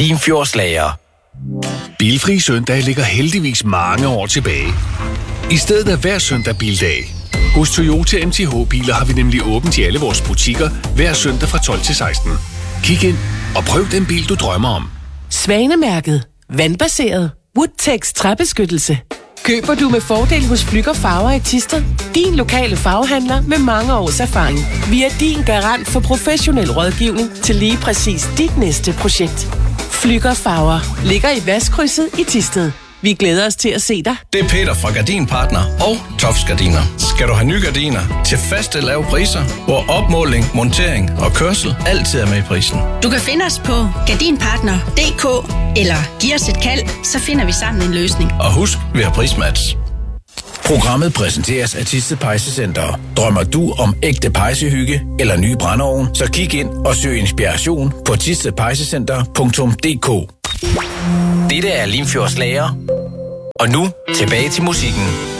Limfjordslager. Bilfri søndag ligger heldigvis mange år tilbage. I stedet er hver søndag bildag. Hos Toyota MTH-biler har vi nemlig åbent i alle vores butikker hver søndag fra 12 til 16. Kig ind og prøv den bil, du drømmer om. Svanemærket. Vandbaseret. Woodtex træbeskyttelse. Køber du med fordel hos Flügger Farver i Thisted? Din lokale farvehandler med mange års erfaring. Vi er din garant for professionel rådgivning til lige præcis dit næste projekt. Flügger Farver ligger i Vestkrydset i Thisted. Vi glæder os til at se dig. Det er Peter fra Gardinpartner og Tofs Gardiner. Skal du have nye gardiner til faste lave priser, hvor opmåling, montering og kørsel altid er med i prisen. Du kan finde os på gardinpartner.dk eller giv os et kald, så finder vi sammen en løsning. Og husk, vi har prismatch. Programmet præsenteres af Thisted Pejsecenter. Drømmer du om ægte pejsehygge eller ny brændeovn, så kig ind og søg inspiration på thistedpejsecenter.dk. Dette er Limfjordslager. Og nu tilbage til musikken.